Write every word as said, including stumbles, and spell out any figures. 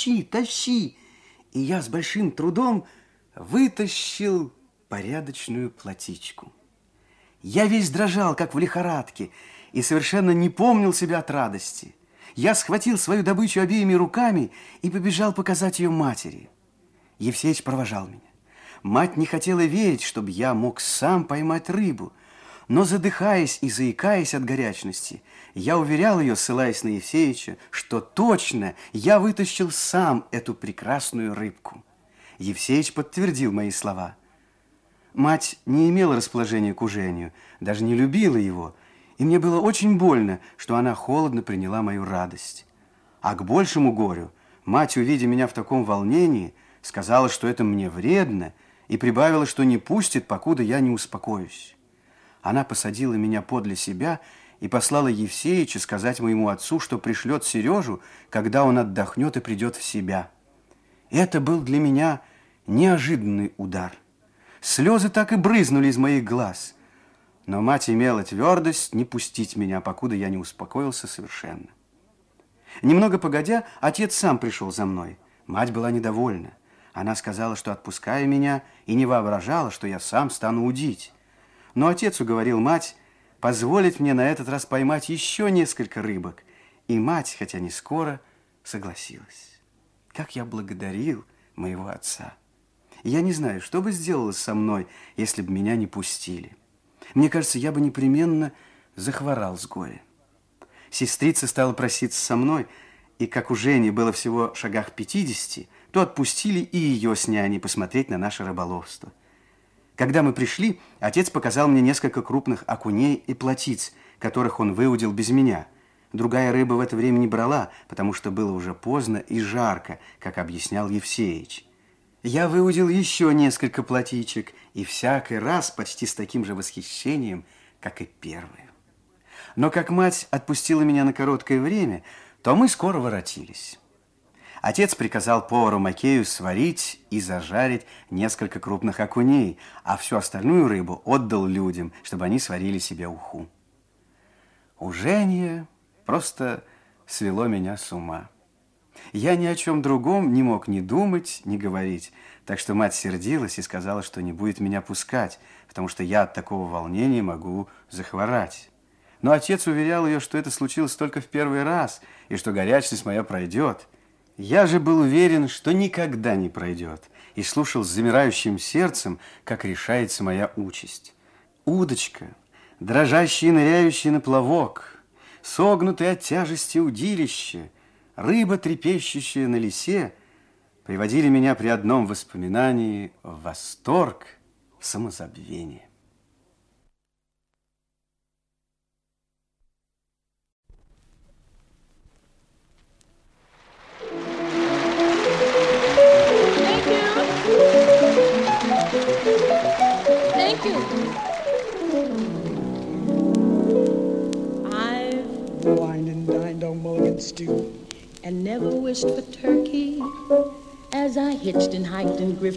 тащи, тащи. И я с большим трудом вытащил порядочную платичку. Я весь дрожал, как в лихорадке, и совершенно не помнил себя от радости. Я схватил свою добычу обеими руками и побежал показать ее матери. Евсеич провожал меня. Мать не хотела верить, чтобы я мог сам поймать рыбу, но, задыхаясь и заикаясь от горячности, я уверял ее, ссылаясь на Евсеича, что точно я вытащил сам эту прекрасную рыбку. Евсеич подтвердил мои слова. Мать не имела расположения к Ужению, даже не любила его, и мне было очень больно, что она холодно приняла мою радость. А к большему горю мать, увидя меня в таком волнении, сказала, что это мне вредно, и прибавила, что не пустит, покуда я не успокоюсь. Она посадила меня подле себя и послала Евсеича сказать моему отцу, что пришлет Сережу, когда он отдохнет и придет в себя. Это был для меня неожиданный удар. Слезы так и брызнули из моих глаз. Но мать имела твердость не пустить меня, покуда я не успокоился совершенно. Немного погодя, отец сам пришел за мной. Мать была недовольна. Она сказала, что отпуская меня, и не воображала, что я сам стану удить. Но отец уговорил мать позволить мне на этот раз поймать еще несколько рыбок. И мать, хотя не скоро, согласилась. Как я благодарил моего отца! Я не знаю, что бы сделалось со мной, если бы меня не пустили. Мне кажется, я бы непременно захворал с горя. Сестрица стала проситься со мной, и как у Жени было всего в шагах пятидесяти, то отпустили и ее с няней посмотреть на наше рыболовство. Когда мы пришли, отец показал мне несколько крупных окуней и плотиц, которых он выудил без меня. Другая рыба в это время не брала, потому что было уже поздно и жарко, как объяснял Евсеич. Я выудил еще несколько плотичек, и всякий раз почти с таким же восхищением, как и первую. Но как мать отпустила меня на короткое время, то мы скоро воротились. Отец приказал повару Макею сварить и зажарить несколько крупных окуней, а всю остальную рыбу отдал людям, чтобы они сварили себе уху. Ужение просто свело меня с ума. Я ни о чем другом не мог ни думать, ни говорить, так что мать сердилась и сказала, что не будет меня пускать, потому что я от такого волнения могу захворать. Но отец уверял ее, что это случилось только в первый раз, и что горячность моя пройдет. Я же был уверен, что никогда не пройдет, и слушал с замирающим сердцем, как решается моя участь. Удочка, дрожащая и ныряющая на плавок, согнутое от тяжести удилище, рыба, трепещущая на лесе, приводили меня при одном воспоминании в восторг, в самозабвение. Thank you. I've wined and dined on mulligan stew and never wished for turkey as I hitched and hiked and grifted.